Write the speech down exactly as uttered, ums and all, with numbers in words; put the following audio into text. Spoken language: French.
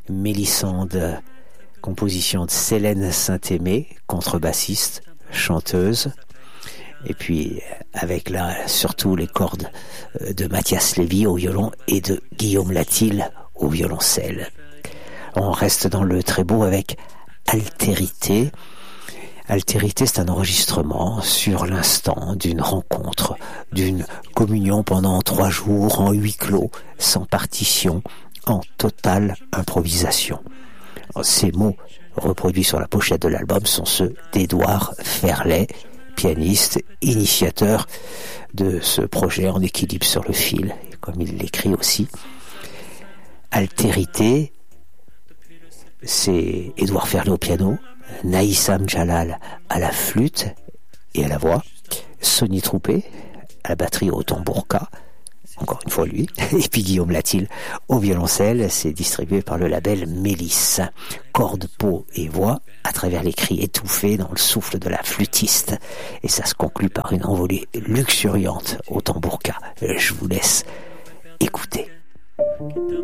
Mélissande, composition de Célène Saint-Aimé, contrebassiste, chanteuse. Et puis avec là surtout les cordes de Mathias Lévy au violon et de Guillaume Latil au violoncelle. On reste dans le très beau avec Altérité. Altérité, c'est un enregistrement sur l'instant d'une rencontre, d'une communion pendant trois jours en huis clos, sans partition, en totale improvisation. Ces mots reproduits sur la pochette de l'album sont ceux d'Édouard Ferlet, pianiste, initiateur de ce projet En équilibre sur le fil, comme il l'écrit aussi. Altérité, c'est Édouard Ferlet au piano, Naïsam Jalal à la flûte et à la voix, Sonny Troupé à la batterie au tambourka, encore une fois lui, et puis Guillaume Latil au violoncelle. C'est distribué par le label Mélis. Cordes, peau et voix à travers les cris étouffés dans le souffle de la flûtiste, et ça se conclut par une envolée luxuriante au tambourka. Je vous laisse écouter.